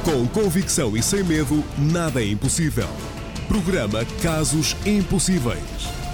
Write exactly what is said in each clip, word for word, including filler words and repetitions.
Com convicção e sem medo, nada é impossível. Programa Casos Impossíveis.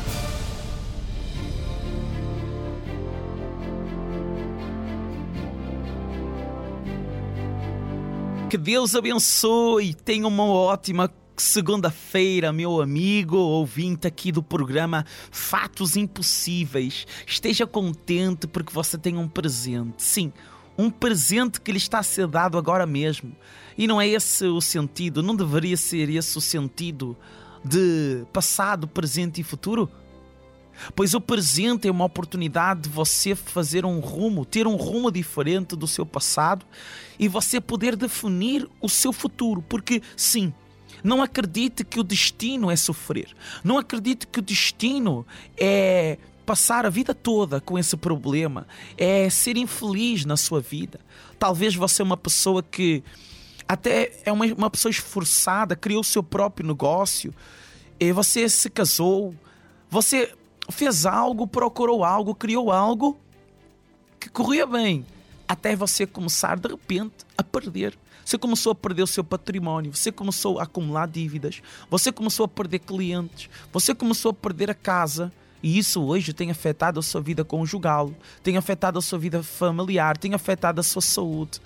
Que Deus abençoe. Tenha uma ótima segunda-feira, meu amigo ouvinte aqui do programa Fatos Impossíveis. Esteja contente porque você tem um presente. Sim, um presente que lhe está a ser dado agora mesmo. E não é esse o sentido, não deveria ser esse o sentido de passado, presente e futuro? Pois o presente é uma oportunidade de você fazer um rumo, ter um rumo diferente do seu passado e você poder definir o seu futuro. Porque, sim, não acredite que o destino é sofrer. Não acredite que o destino é passar a vida toda com esse problema, é ser infeliz na sua vida. Talvez você é uma pessoa que até é uma, uma pessoa esforçada, criou o seu próprio negócio, e você se casou, você fez algo, procurou algo, criou algo que corria bem, até você começar de repente a perder. Você começou a perder o seu património, você começou a acumular dívidas, você começou a perder clientes, você começou a perder a casa. E isso hoje tem afetado a sua vida conjugal, tem afetado a sua vida familiar, tem afetado a sua saúde.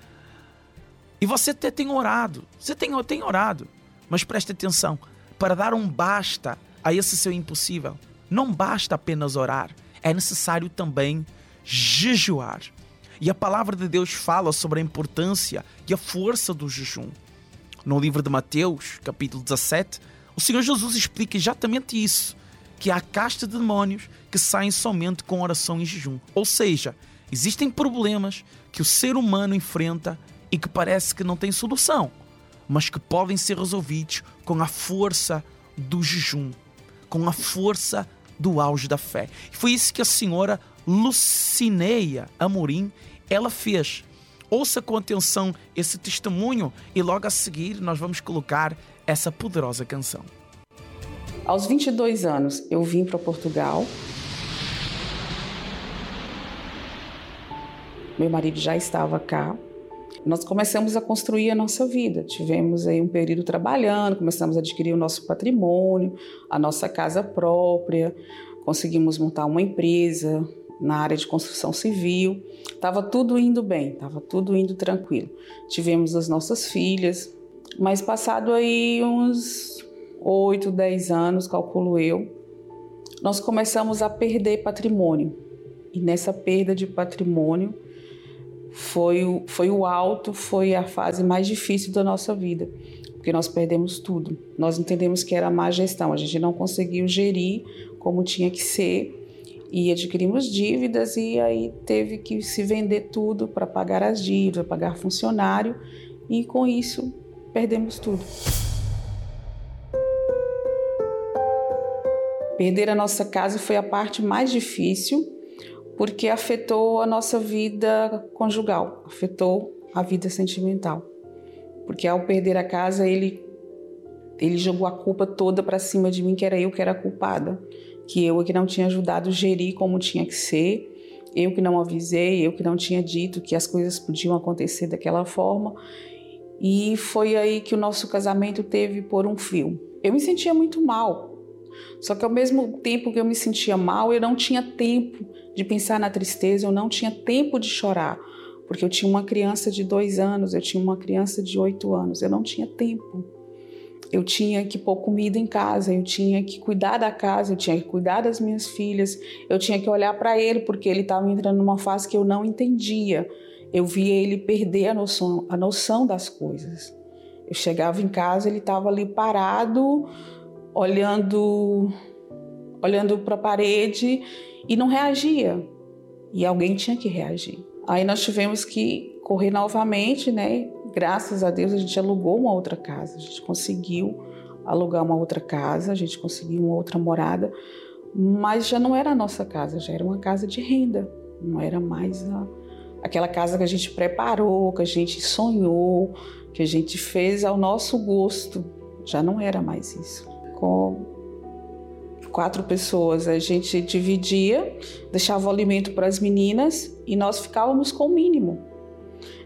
E você até tem orado, você tem, tem orado, mas preste atenção, para dar um basta a esse seu impossível, não basta apenas orar, é necessário também jejuar. E a palavra de Deus fala sobre a importância e a força do jejum. No livro de Mateus, capítulo dezassete, o Senhor Jesus explica exatamente isso, que há casta de demônios que saem somente com oração e jejum. Ou seja, existem problemas que o ser humano enfrenta e que parece que não tem solução, mas que podem ser resolvidos com a força do jejum, com a força do auge da fé. E foi isso que a senhora Lucineia Amorim, ela fez. Ouça com atenção esse testemunho e logo a seguir nós vamos colocar essa poderosa canção. Aos vinte e dois anos eu vim para Portugal. Meu marido já estava cá. Nós começamos a construir a nossa vida. Tivemos aí um período trabalhando, começamos a adquirir o nosso patrimônio, a nossa casa própria, conseguimos montar uma empresa na área de construção civil. Estava tudo indo bem, estava tudo indo tranquilo. Tivemos as nossas filhas, mas passado aí uns oito, dez anos, calculo eu, nós começamos a perder patrimônio. E nessa perda de patrimônio, Foi o, foi o alto, foi a fase mais difícil da nossa vida, porque nós perdemos tudo. Nós entendemos que era má gestão, a gente não conseguiu gerir como tinha que ser e adquirimos dívidas e aí teve que se vender tudo para pagar as dívidas, pagar funcionário e com isso perdemos tudo. Perder a nossa casa foi a parte mais difícil, porque afetou a nossa vida conjugal, afetou a vida sentimental. Porque ao perder a casa, ele, ele jogou a culpa toda para cima de mim, que era eu que era a culpada, que eu que não tinha ajudado a gerir como tinha que ser, eu que não avisei, eu que não tinha dito que as coisas podiam acontecer daquela forma. E foi aí que o nosso casamento teve por um fio. Eu me sentia muito mal. Só que ao mesmo tempo que eu me sentia mal, eu não tinha tempo de pensar na tristeza, eu não tinha tempo de chorar, porque eu tinha uma criança de dois anos, eu tinha uma criança de oito anos, eu não tinha tempo. Eu tinha que pôr comida em casa, eu tinha que cuidar da casa, eu tinha que cuidar das minhas filhas, eu tinha que olhar para ele, porque ele estava entrando numa fase que eu não entendia. Eu via ele perder a noção, a noção das coisas. Eu chegava em casa, ele estava ali parado, olhando, olhando para a parede e não reagia. E alguém tinha que reagir. Aí nós tivemos que correr novamente, né? Graças a Deus a gente alugou uma outra casa. A gente conseguiu alugar uma outra casa, a gente conseguiu uma outra morada, mas já não era a nossa casa, já era uma casa de renda. Não era mais a, aquela casa que a gente preparou, que a gente sonhou, que a gente fez ao nosso gosto. Já não era mais isso. Com quatro pessoas, a gente dividia, deixava o alimento para as meninas e nós ficávamos com o mínimo.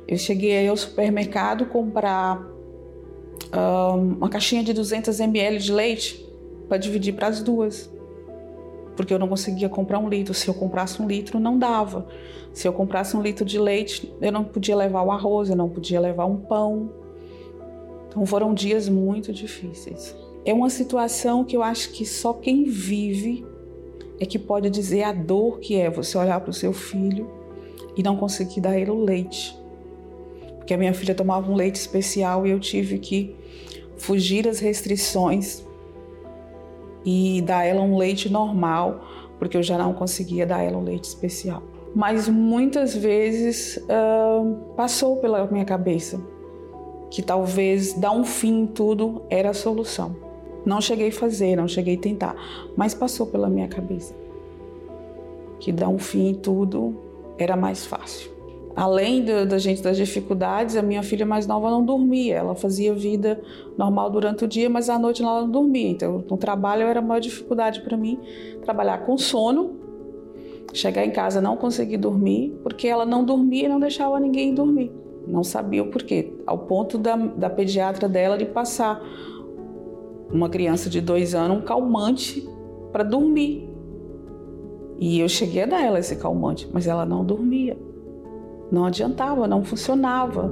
Eu cheguei aí ao supermercado comprar um, uma caixinha de duzentos mililitros de leite para dividir para as duas, porque eu não conseguia comprar um litro. Se eu comprasse um litro, não dava. Se eu comprasse um litro de leite, eu não podia levar o arroz, eu não podia levar um pão. Então foram dias muito difíceis. É uma situação que eu acho que só quem vive é que pode dizer a dor que é você olhar para o seu filho e não conseguir dar ele o leite. Porque a minha filha tomava um leite especial e eu tive que fugir das restrições e dar ela um leite normal, porque eu já não conseguia dar ela um leite especial. Mas muitas vezes uh, passou pela minha cabeça que talvez dar um fim em tudo era a solução. Não cheguei a fazer, não cheguei a tentar, mas passou pela minha cabeça que dar um fim em tudo era mais fácil. Além da, da gente das dificuldades, a minha filha mais nova não dormia. Ela fazia vida normal durante o dia, mas à noite ela não dormia. Então, no trabalho era a maior dificuldade para mim trabalhar com sono, chegar em casa não conseguir dormir, porque ela não dormia e não deixava ninguém dormir. Não sabia o porquê, ao ponto da, da pediatra dela de passar uma criança de dois anos um calmante para dormir. E eu cheguei a dar ela esse calmante, mas ela não dormia. Não adiantava, não funcionava.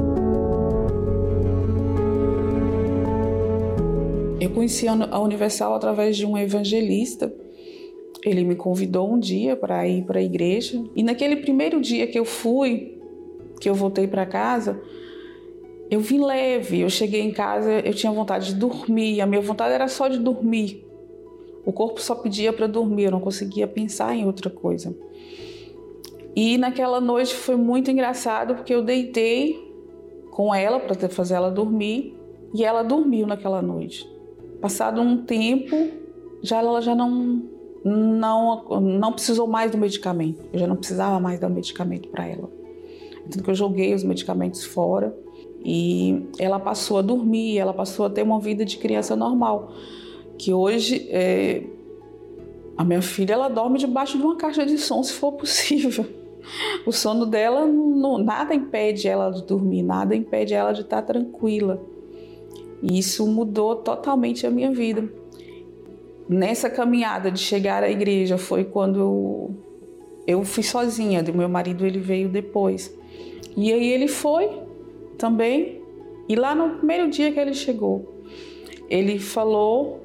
Eu conheci a Universal através de um evangelista. Ele me convidou um dia para ir para a igreja. E naquele primeiro dia que eu fui, que eu voltei para casa, eu vim leve. Eu cheguei em casa, eu tinha vontade de dormir. A minha vontade era só de dormir. O corpo só pedia para dormir, eu não conseguia pensar em outra coisa. E naquela noite foi muito engraçado, porque eu deitei com ela para fazer ela dormir e ela dormiu naquela noite. Passado um tempo, já ela já não, não, não precisou mais do medicamento. Eu já não precisava mais dar medicamento para ela. Então eu joguei os medicamentos fora e ela passou a dormir, ela passou a ter uma vida de criança normal. Que hoje, é, a minha filha, ela dorme debaixo de uma caixa de som, se for possível. O sono dela, não, nada impede ela de dormir, nada impede ela de estar tranquila. E isso mudou totalmente a minha vida. Nessa caminhada de chegar à igreja foi quando eu, eu fui sozinha, o meu marido ele veio depois. E aí ele foi também, e lá no primeiro dia que ele chegou, ele falou: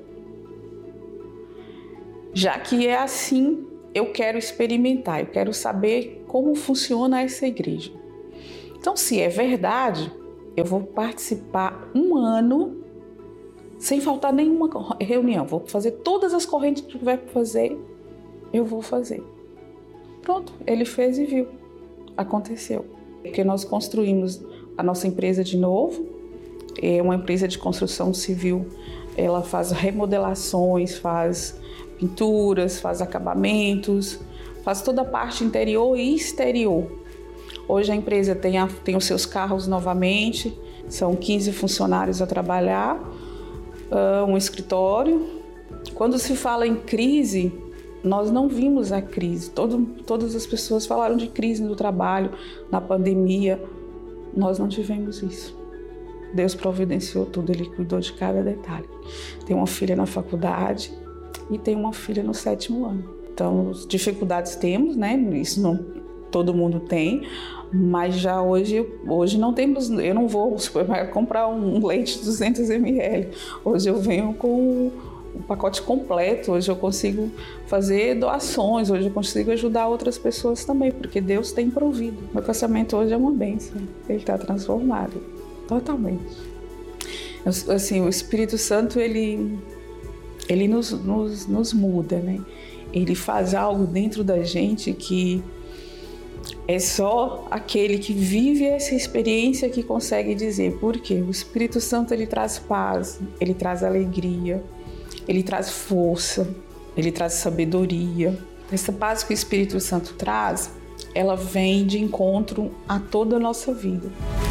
já que é assim, eu quero experimentar, eu quero saber como funciona essa igreja. Então, se é verdade, eu vou participar um ano sem faltar nenhuma reunião. Vou fazer todas as correntes que tiver para fazer, eu vou fazer. Pronto, ele fez e viu. Aconteceu. Porque nós construímos a nossa empresa de novo, é uma empresa de construção civil. Ela faz remodelações, faz pinturas, faz acabamentos, faz toda a parte interior e exterior. Hoje a empresa tem, a, tem os seus carros novamente, são quinze funcionários a trabalhar, uh, um escritório. Quando se fala em crise, nós não vimos a crise. Todo, todas as pessoas falaram de crise no trabalho, na pandemia. Nós não tivemos isso. Deus providenciou tudo, Ele cuidou de cada detalhe. Tem uma filha na faculdade e tem uma filha no sétimo ano. Então, dificuldades temos, né? Isso não todo mundo tem, mas já hoje, hoje não temos, eu não vou ao supermercado comprar um leite de duzentos mililitros. Hoje eu venho com um pacote completo, hoje eu consigo fazer doações, hoje eu consigo ajudar outras pessoas também, porque Deus tem provido. Meu casamento hoje é uma bênção, ele está transformado, totalmente. Assim, o Espírito Santo, ele, ele nos, nos, nos muda, né? Ele faz algo dentro da gente que é só aquele que vive essa experiência que consegue dizer. Por quê? O Espírito Santo, ele traz paz, ele traz alegria, ele traz força, ele traz sabedoria. Essa paz que o Espírito Santo traz, ela vem de encontro a toda a nossa vida.